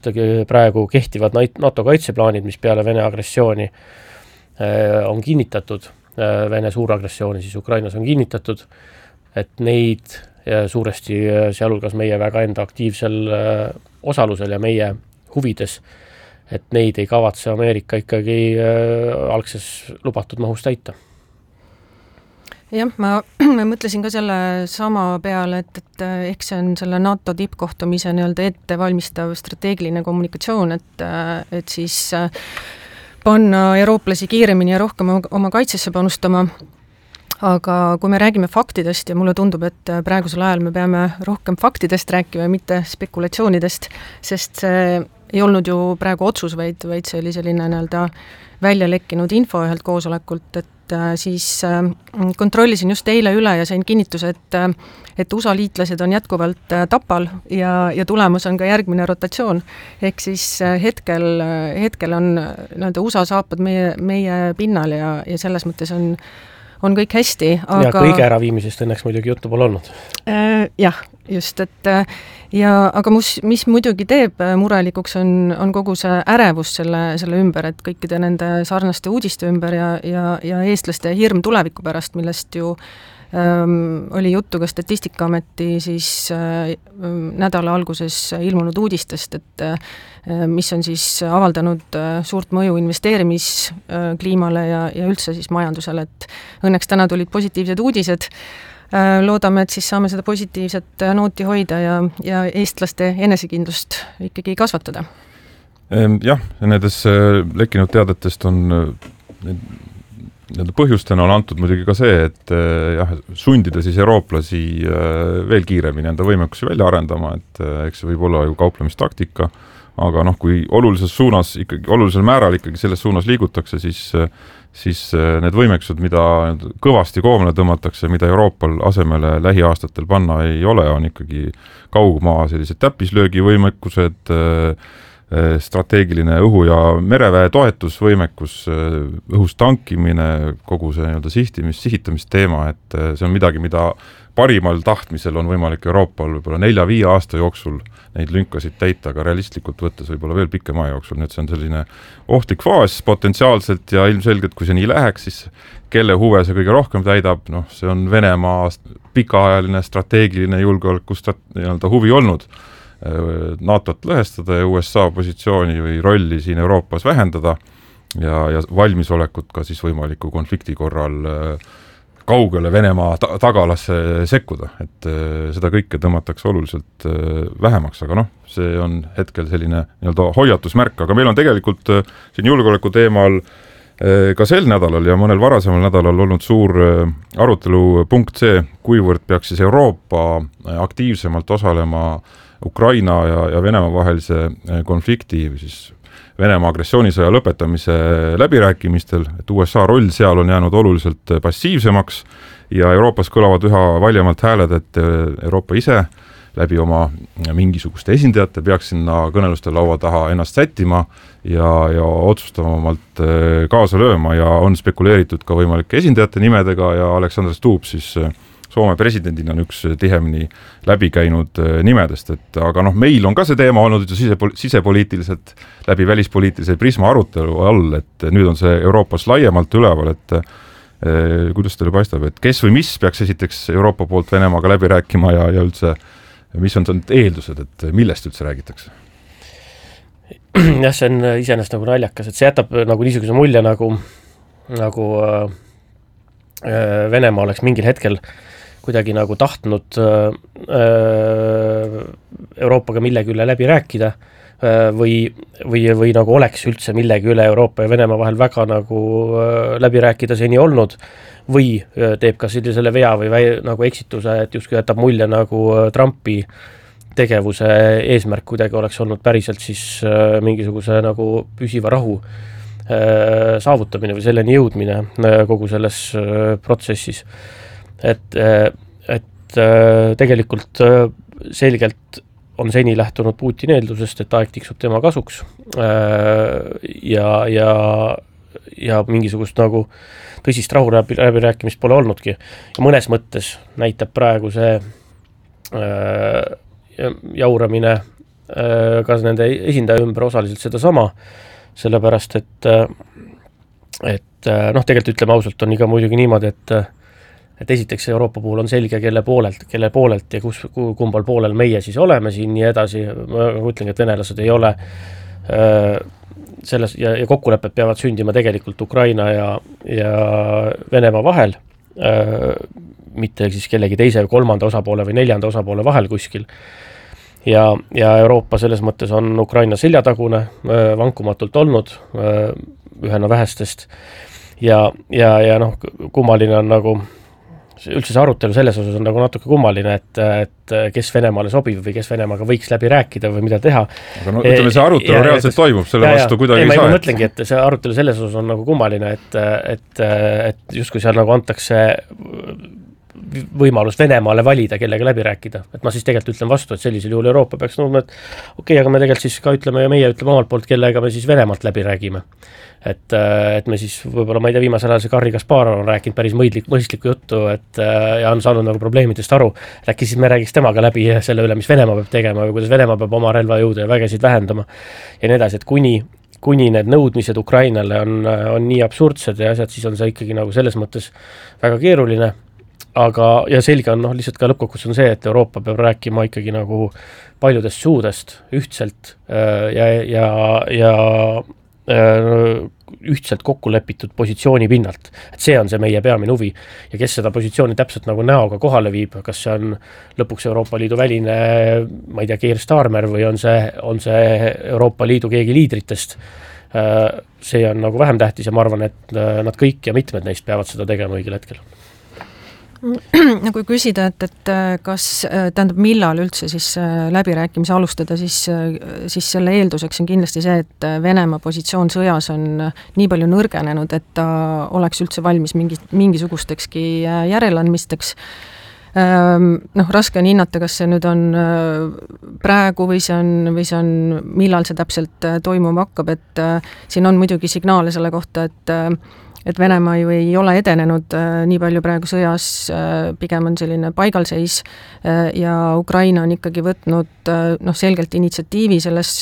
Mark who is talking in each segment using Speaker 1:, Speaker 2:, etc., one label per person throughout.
Speaker 1: praegu kehtivad NATO kaitseplaanid, mis peale Vene agressiooni on kinnitatud, Vene suuragressiooni siis Ukrainas on kinnitatud, et neid suuresti sealhulgas meie väga enda aktiivsel osalusel ja meie huvides, et neid ei kavatse Ameerika ikkagi algses lubatud mahus täita.
Speaker 2: Jah, ma mõtlesin ka selle sama peale, et ehk see on selle NATO tippkohtumise nii-öelda ettevalmistav strateegiline kommunikatsioon, et siis panna eurooplasi kiiremini ja rohkem oma kaitsesse panustama. Aga kui me räägime faktidest ja mulle tundub, et praegusel ajal me peame rohkem faktidest rääkima, mitte spekulatsioonidest, sest see ei olnud ju praegu otsus, vaid see oli selline nii-öelda välja lekkinud info ühelt koosolekult, et siis kontrollisin just eile üle ja sain kinnituse, et USA liitlased on jätkuvalt Tapal ja tulemus on ka järgmine rotatsioon. Ehk siis hetkel on nii-öelda USA saapad meie pinnal ja selles mõttes on kõik hästi. Aga...
Speaker 1: Ja kõige äraviimisest õnneks muidugi juttu pole olnud.
Speaker 2: Jah, just, aga mis muidugi teeb murelikuks on kogu see ärevus selle ümber, et kõikide nende sarnaste uudiste ümber ja eestlaste hirm tuleviku pärast, millest ju oli juttu ka Statistikaameti siis nädala alguses ilmunud uudistest, et mis on siis avaldanud suurt mõju investeerimiskliimale ja üldse siis majandusele, et õnneks täna tulid positiivsed uudised. Loodame, et siis saame seda positiivset nooti hoida ja eestlaste enesekindlust ikkagi kasvatada.
Speaker 3: Jah, nendes lekkinud teadetest on põhjustena on antud muidugi ka see, et sundida siis eurooplasi veel kiiremini enda võimekusi välja arendama, et eks see võib olla ju kauplemistaktika, aga kui olulisel määral ikkagi selles suunas liigutakse, siis need võimekused, mida kõvasti koomale tõmmatakse, mida Euroopal asemele lähiaastatel panna ei ole, on ikkagi kaugmaa sellised täppislöögi võimekused, strateegiline õhu- ja mereväe toetusvõimekus, õhus tankimine, kogu see sihitamisteema, et see on midagi, mida parimal tahtmisel on võimalik Euroopal võib-olla 4-5 aasta jooksul neid lünkasid täita, aga realistlikult võttes võib-olla veel pikema jooksul, nii et see on selline ohtlik faas potentsiaalselt ja ilmselgelt, kui see nii läheks, siis kelle huve see kõige rohkem täidab, see on Venemaa pikaajaline strateegiline julgeoleku huvi olnud, NATO-t lõhestada ja USA positsiooni või rolli siin Euroopas vähendada ja valmisolekut ka siis võimaliku konflikti korral kaugele Venemaa tagalasse sekkuda, et seda kõike tõmmatakse oluliselt vähemaks, aga see on hetkel selline hoiatusmärk, aga meil on tegelikult siin julgeoleku teemal ka sel nädalal ja mõnel varasemal nädalal olnud suur arutelupunkt see, kuivõrd peaks siis Euroopa aktiivsemalt osalema Ukraina ja Venemaa vahelise konflikti või siis Venemaa agressioonisõja lõpetamise läbirääkimistel, et USA roll seal on jäänud oluliselt passiivsemaks ja Euroopas kõlavad üha valjemalt hääled, et Euroopa ise läbi oma mingisuguste esindajate peaks sinna kõneluste laua taha ennast sättima ja otsustavamalt kaasa lööma ja on spekuleeritud ka võimalike esindajate nimedega ja Alexander Stubb siis Soome presidendina on üks tihemini läbi käinud nimedest, aga meil on ka see teema olnud sisepoliitiliselt läbi välispoliitilise prisma arutelu all, et nüüd on see Euroopas laiemalt üleval, et kuidas teile paistab, et kes või mis peaks esiteks Euroopa poolt Venemaaga läbi rääkima ja üldse, mis on eeldused, et millest üldse räägitakse?
Speaker 1: Jah, see on iseenesest naljakas, et see jätab niisuguse mulje nagu Venemaa oleks mingil hetkel kuidagi tahtnud Euroopaga millegi üle läbi rääkida või oleks üldse millegi üle Euroopa ja Venemaa vahel väga läbi rääkida seni olnud või teeb ka selle vea või eksituse, et justkui jätab mulje Trumpi tegevuse eesmärk kuidagi oleks olnud päriselt siis mingisuguse püsiva rahu saavutamine või selleni jõudmine kogu selles protsessis. Et tegelikult selgelt on seni lähtunud Putin eeldusest, et aeg tiksub tema kasuks ja mingisugust tõsist rahu läbirääkimist pole olnudki. Ja mõnes mõttes näitab praegu see jauramine ka nende esindaja ümber osaliselt sedasama, sellepärast et tegelikult ütleme ausalt, on iga muidugi niimoodi, et esiteks Euroopa puhul on selge, kelle poolelt ja kumbal poolel meie siis oleme siin nii edasi, ma ütlengi, et venelased ei ole selles ja kokkulepped peavad sündima tegelikult Ukraina ja Venemaa vahel, mitte siis kellegi teise, kolmanda osapoole või neljanda osapoole vahel kuskil. Ja Euroopa selles mõttes on Ukraina seljatagune, vankumatult olnud, ühena vähestest ja kummaline on nagu üldse see arutelu selles osas on nagu natuke kummaline, et kes Venemaale sobib või kes Venemaaga võiks läbi rääkida või mida teha.
Speaker 3: Aga ütleme, see arutelu reaalselt toimub, selle vastu kuidagi ei saa.
Speaker 1: Ma mõtlengi, et see arutelu selles osas on nagu kummaline, et justkui seal nagu antakse võimalus Venemaale valida, kellega läbi rääkida. Et ma siis tegelikult ütlen vastu, et sellisel juhul Euroopa peaks nõudma, et okei, aga me tegelikult siis ka ütleme ja meie ütleme omalt poolt, kellega me siis Venemaalt läbi räägime. Et me siis võib-olla, ma ei tea, viimasel ajal see Garri Kaspar on rääkinud päris mõistlikku juttu, ja on saanud nagu probleemidest aru. Äkki siis me räägiks temaga läbi selle üle, mis Venemaa peab tegema või kuidas Venemaa peab oma relvajõude ja vägesid vähendama ja nii edasi, et kuni need nõudmised Ukrainale on nii absurdsed ja asjad, siis on see ikkagi nagu selles mõttes väga keeruline. Aga, ja selge on, lihtsalt ka lõppkokkuvõttes on see, et Euroopa peab rääkima ikkagi nagu paljudest suudest ühtselt ja ühtselt kokku lepitud positsiooni pinnalt. Et see on see meie peamine huvi. Ja kes seda positsiooni täpselt nagu näoga kohale viib, kas see on lõpuks Euroopa Liidu väline, ma ei tea, Keir Starmer või on see Euroopa Liidu keegi liidritest, see on nagu vähem tähtis ja ma arvan, et nad kõik ja mitmed neist peavad seda tegema õigel hetkel.
Speaker 2: Kui küsida, et kas, tähendab, millal üldse siis läbirääkimise alustada, siis selle eelduseks on kindlasti see, et Venemaa positsioon sõjas on nii palju nõrgenenud, et ta oleks üldse valmis mingisugustekski järeleandmisteks. Raske on hinnata, kas see nüüd on praegu või see on millal see täpselt toimuma hakkab, et siin on muidugi signaale selle kohta, et Venemaa ju ei ole edenenud nii palju praegu sõjas, pigem on selline paigalseis ja Ukraina on ikkagi võtnud selgelt initsiatiivi selles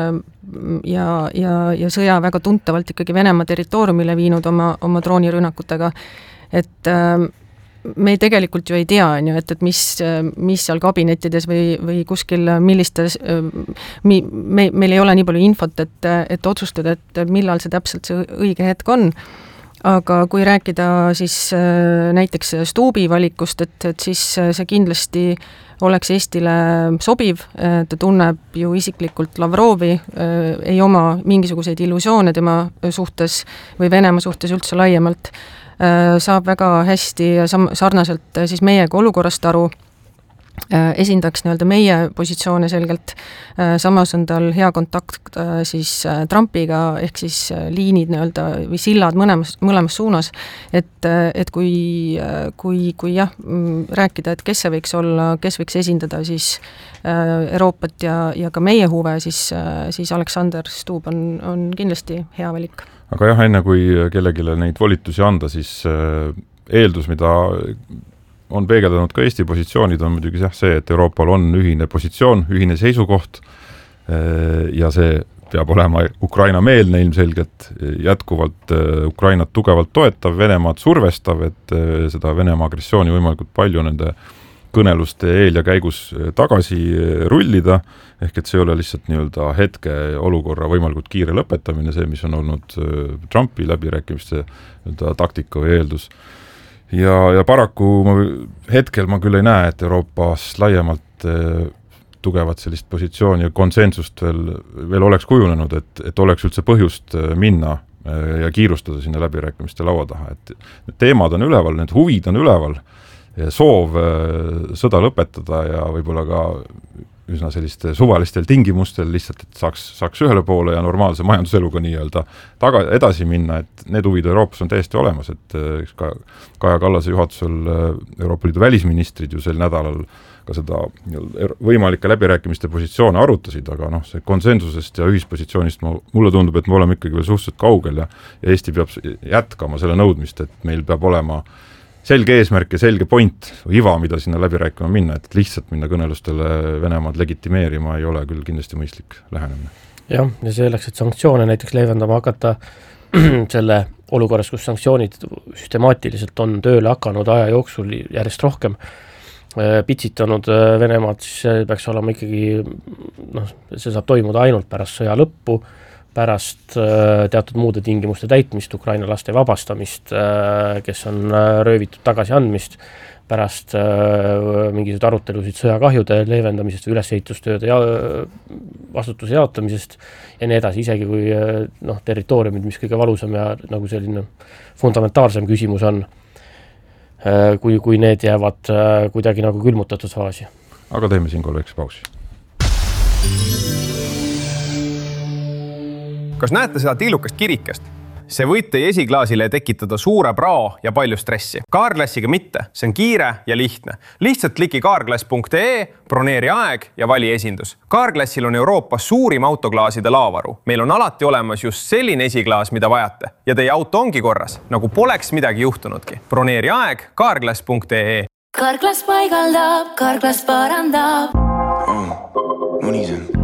Speaker 2: ja sõja väga tuntavalt ikkagi Venemaa territooriumile viinud oma droonirünnakutega, et me tegelikult ju ei tea, et mis seal kabinettides või kuskil millistes, meil ei ole nii palju infot, et otsustada, et millal see täpselt see õige hetk on. Aga kui rääkida siis näiteks Stuubi valikust, et siis see kindlasti oleks Eestile sobiv, ta tunneb ju isiklikult Lavrovi, ei oma mingisuguseid illusioone tema suhtes või Venemaa suhtes üldse laiemalt, saab väga hästi ja sarnaselt siis meiega olukorrast aru, esindaks meie positsioone selgelt, samas on tal hea kontakt siis Trumpiga, ehk siis liinid või sillad mõlemas suunas, et kui rääkida, et kes see võiks olla, kes võiks esindada siis Euroopat ja ka meie huve, siis Alexander Stubb on kindlasti hea valik.
Speaker 3: Aga jah, enne kui kellegile neid volitusi anda, siis eeldus, mida on peegeldanud ka Eesti positsioonid, on muidugi see, et Euroopal on ühine positsioon, ühine seisukoht ja see peab olema Ukraina-meelne ilmselgelt, jätkuvalt Ukrainat tugevalt toetav, Venemaad survestav, et seda Venemaa agressiooni võimalikult palju nende kõneluste eel ja käigus tagasi rullida, ehk et see ei ole lihtsalt nii-öelda hetke olukorra võimalikult kiire lõpetamine, see, mis on olnud Trumpi läbirääkimiste taktika või eeldus. Ja paraku hetkel ma küll ei näe, et Euroopas laiemalt tugevat sellist positsiooni ja konsensust veel oleks kujunenud, et oleks üldse põhjust minna ja kiirustada sinna läbirääkimiste laua taha. Et need teemad on üleval, need huvid on üleval, soov sõda lõpetada ja võib-olla ka üsna selliste suvalistel tingimustel lihtsalt, et saaks ühele poole ja normaalse majanduseluga nii-öelda edasi minna, et need huvid Euroopas on täiesti olemas, et ka Kaja Kallase juhatusel Euroopa Liidu välisministrid ju sel nädalal ka seda võimalike läbirääkimiste positsioone arutasid, aga see konsensusest ja ühispositsioonist mulle tundub, et me oleme ikkagi veel suhteliselt kaugel ja Eesti peab jätkama selle nõudmist, et meil peab olema selge eesmärk ja selge point, iva, mida sinna läbi rääkima minna, et lihtsalt minna kõnelustele Venemaad legitimeerima ei ole küll kindlasti mõistlik lähenemine.
Speaker 1: Jah, ja selleks, et sanktsioone näiteks leevendama hakata selle olukorras, kus sanktsioonid süstemaatiliselt on tööle hakanud aja jooksul järjest rohkem pitsitanud Venemaad, siis see peaks olema ikkagi, see saab toimuda ainult pärast sõja lõppu, pärast teatud muude tingimuste täitmist, Ukraina laste vabastamist, kes on röövitud tagasiandmist, pärast mingisuguseid arutelusid sõjakahjude leevendamisest, ülesehitustööde ja vastutuse jaotamisest ja nii edasi, isegi kui territooriumid, mis kõige valusam ja nagu selline fundamentaalsem küsimus on, kui need jäävad kuidagi nagu külmutatud faasi.
Speaker 3: Aga teeme siinkohal väikse pausi.
Speaker 4: Kas näete seda tillukast kirikest? See võib teie esiklaasile tekitada suure prao ja palju stressi. Carglassiga mitte, see on kiire ja lihtne. Lihtsalt kliki carglass.ee, broneeri aeg ja vali esindus. Carglassil on Euroopas suurim autoklaaside laavaru. Meil on alati olemas just selline esiklaas, mida vajate. Ja teie auto ongi korras, nagu poleks midagi juhtunudki. Broneeri aeg carglass.ee.
Speaker 5: Carglass paigaldab, Carglass parandab.
Speaker 6: Unisem.